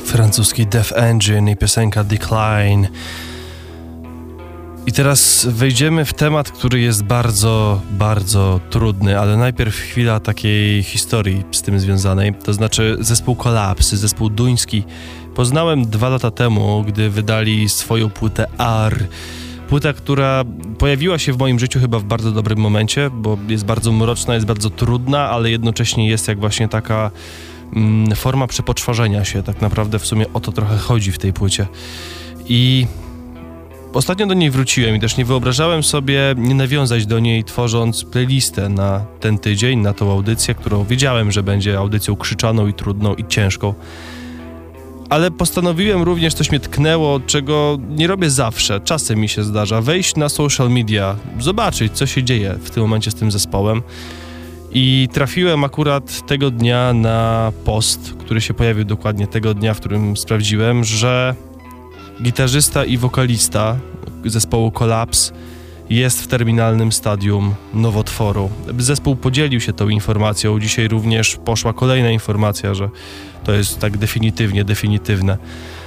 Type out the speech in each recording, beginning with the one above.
Francuski Death Engine i piosenka Decline. I teraz wejdziemy w temat, który jest bardzo, bardzo trudny, ale najpierw chwila takiej historii z tym związanej, to znaczy zespół Collapse, zespół duński. Poznałem 2 lata temu, gdy wydali swoją płytę AR. Płyta, która pojawiła się w moim życiu chyba w bardzo dobrym momencie, bo jest bardzo mroczna, jest bardzo trudna, ale jednocześnie jest jak właśnie taka forma przepoczwarzenia się. Tak naprawdę w sumie o to trochę chodzi w tej płycie. I ostatnio do niej wróciłem i też nie wyobrażałem sobie nie nawiązać do niej, tworząc playlistę na ten tydzień, na tą audycję, którą wiedziałem, że będzie audycją krzyczaną i trudną i ciężką. Ale postanowiłem również, coś mnie tknęło, czego nie robię zawsze, czasem mi się zdarza, wejść na social media, zobaczyć, co się dzieje w tym momencie z tym zespołem. I trafiłem akurat tego dnia na post, który się pojawił dokładnie tego dnia, w którym sprawdziłem, że gitarzysta i wokalista zespołu Collapse jest w terminalnym stadium nowotworu. Zespół podzielił się tą informacją. Dzisiaj również poszła kolejna informacja, że to jest tak definitywne.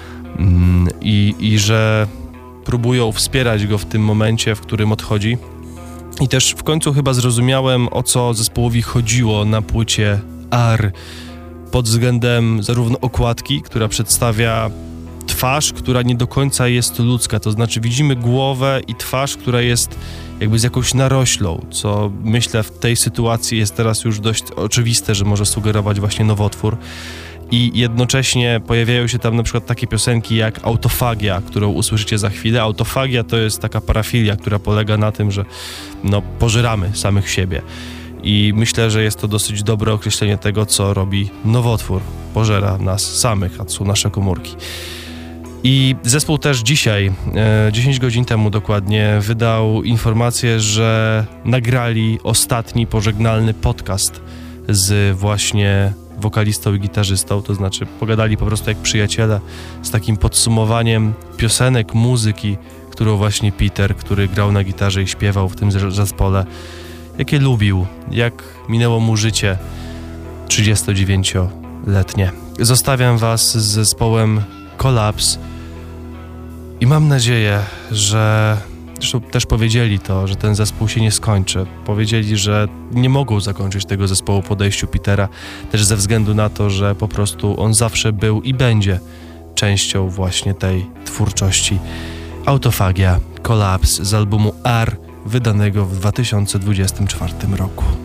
I że próbują wspierać go w tym momencie, w którym odchodzi. I też w końcu chyba zrozumiałem, o co zespołowi chodziło na płycie AR pod względem zarówno okładki, która przedstawia twarz, która nie do końca jest ludzka, to znaczy widzimy głowę i twarz, która jest jakby z jakąś naroślą, co myślę w tej sytuacji jest teraz już dość oczywiste, że może sugerować właśnie nowotwór. I jednocześnie pojawiają się tam na przykład takie piosenki jak Autofagia, którą usłyszycie za chwilę. Autofagia to jest taka parafilia, która polega na tym, że pożeramy samych siebie. I myślę, że jest to dosyć dobre określenie tego, co robi nowotwór. Pożera nas samych, a to są nasze komórki. I zespół też dzisiaj, 10 godzin temu dokładnie, wydał informację, że nagrali ostatni pożegnalny podcast z właśnie wokalistą i gitarzystą, to znaczy pogadali po prostu jak przyjaciele z takim podsumowaniem piosenek, muzyki, którą właśnie Peter, który grał na gitarze i śpiewał w tym zespole, jakie lubił, jak minęło mu życie 39-letnie. Zostawiam was z zespołem Collapse i mam nadzieję, że zresztą też powiedzieli to, że ten zespół się nie skończy. Powiedzieli, że nie mogą zakończyć tego zespołu po odejściu Petera, też ze względu na to, że po prostu on zawsze był i będzie częścią właśnie tej twórczości. Autofagia, Collapse z albumu AR, wydanego w 2024 roku.